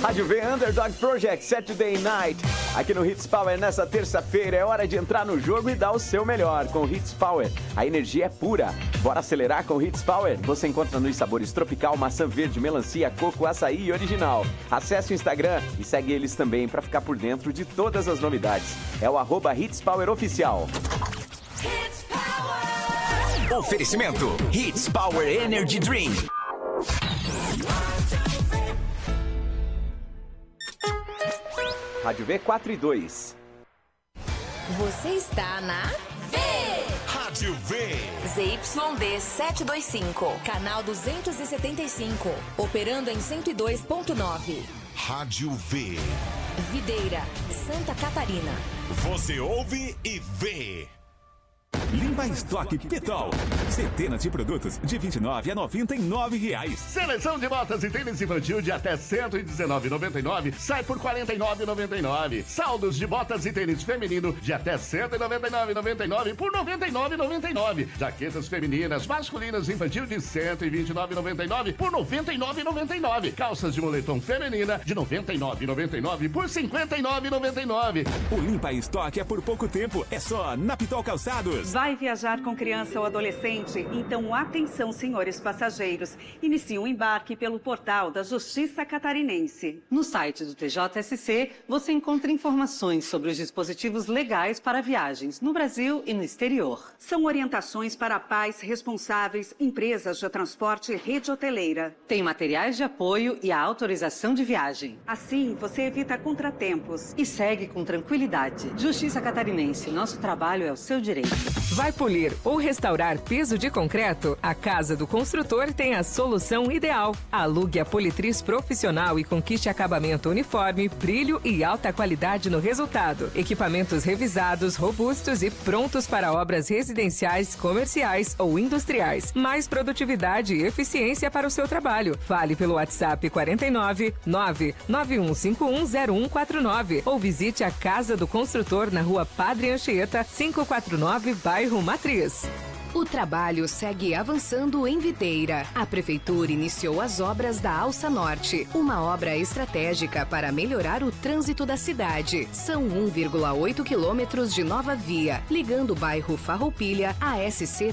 Rádio V Underdog Project Saturday Night. Aqui no Hits Power nessa terça-feira é hora de entrar no jogo e dar o seu melhor com Hits Power. A energia é pura. Bora acelerar com Hits Power? Você encontra nos sabores tropical, maçã verde, melancia, coco, açaí e original. Acesse o Instagram e segue eles também para ficar por dentro de todas as novidades. É o @Hits Power Oficial. Hits Power. Oferecimento Hits Power Energy Drink. Rádio V 4 e 2. Você está na Rádio V. ZYD 725, canal 275, operando em 102.9. Rádio V. Videira, Santa Catarina. Você ouve e vê. Limpa Estoque Pitol. Centenas de produtos de R$ 29 a R$ 99. Seleção de botas e tênis infantil de até R$ 119,99 sai por R$ 49,99. Saldos de botas e tênis feminino de até R$ 199,99 por R$ 99,99. Jaquetas femininas, masculinas infantil de R$ 129,99 por R$ 99,99. Calças de moletom feminina de R$ 99,99 por R$ 59,99. O Limpa Estoque é por pouco tempo. É só na Pitol Calçados. Vai viajar com criança ou adolescente? Então, atenção, senhores passageiros. Inicie o embarque pelo portal da Justiça Catarinense. No site do TJSC, você encontra informações sobre os dispositivos legais para viagens no Brasil e no exterior. São orientações para pais responsáveis, empresas de transporte e rede hoteleira. Tem materiais de apoio e a autorização de viagem. Assim, você evita contratempos. E segue com tranquilidade. Justiça Catarinense, nosso trabalho é o seu direito. Vai polir ou restaurar piso de concreto? A Casa do Construtor tem a solução ideal. Alugue a Politriz profissional e conquiste acabamento uniforme, brilho e alta qualidade no resultado. Equipamentos revisados, robustos e prontos para obras residenciais, comerciais ou industriais. Mais produtividade e eficiência para o seu trabalho. Fale pelo WhatsApp 49 991510149 ou visite a Casa do Construtor na Rua Padre Anchieta, 549, bairro Matriz. O trabalho segue avançando em Videira. A Prefeitura iniciou as obras da Alça Norte, uma obra estratégica para melhorar o trânsito da cidade. São 1,8 quilômetros de nova via, ligando o bairro Farroupilha à SC